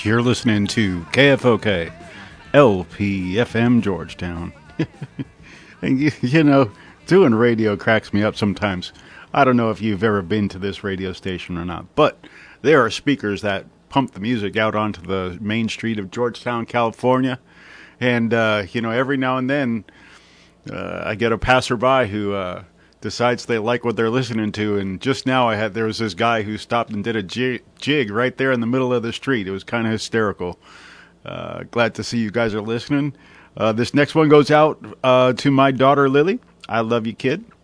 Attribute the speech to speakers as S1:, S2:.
S1: You're listening to KFOK, LPFM Georgetown. And you know, doing radio cracks me up sometimes. I don't know if you've ever been to this radio station or not, but there are speakers that pump the music out onto the main street of Georgetown, California. And, every now and then I get a passerby who decides they like what they're listening to. And just now there was this guy who stopped and did a jig right there in the middle of the street. It was kind of hysterical. Glad to see you guys are listening. This next one goes out to my daughter, Lily. I love you, kid.